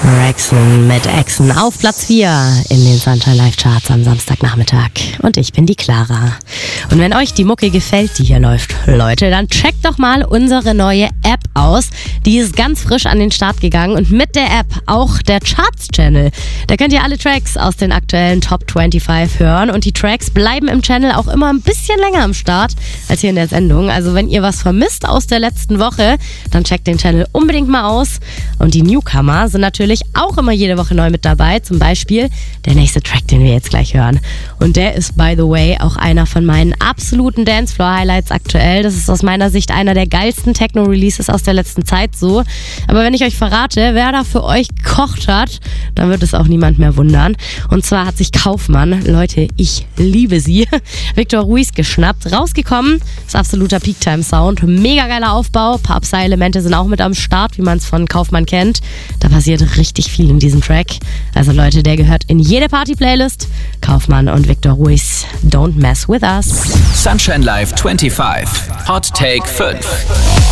Rexon mit Exen auf Platz 4 in den Sunshine Live Charts am Samstagnachmittag. Und ich bin die Clara. Und wenn euch die Mucke gefällt, die hier läuft, Leute, dann checkt doch mal unsere neue App aus. Die ist ganz frisch an den Start gegangen und mit der App auch der Charts-Channel. Da könnt ihr alle Tracks aus den aktuellen Top 25 hören und die Tracks bleiben im Channel auch immer ein bisschen länger am Start als hier in der Sendung. Also wenn ihr was vermisst aus der letzten Woche, dann checkt den Channel unbedingt mal aus. Und die Newcomer sind natürlich auch immer jede Woche neu mit dabei. Zum Beispiel der nächste Track, den wir jetzt gleich hören. Und der ist, by the way, auch einer von meinen absoluten Dancefloor-Highlights aktuell. Das ist aus meiner Sicht einer der geilsten Techno-Releases aus der letzten Zeit so. Aber wenn ich euch verrate, wer da für euch gekocht hat, dann wird es auch niemand mehr wundern. Und zwar hat sich Kaufmann, Leute, ich liebe sie, Victor Ruiz geschnappt. Rausgekommen ist absoluter Peak-Time-Sound. Mega geiler Aufbau. Ein paar Upside-Elemente sind auch mit am Start, wie man es von Kaufmann kennt. Da passiert richtig viel in diesem Track. Also Leute, der gehört in jede Party-Playlist. Kaufmann und Victor Ruiz, Don't Mess With Us. Sunshine Live 25, Hot Take 5.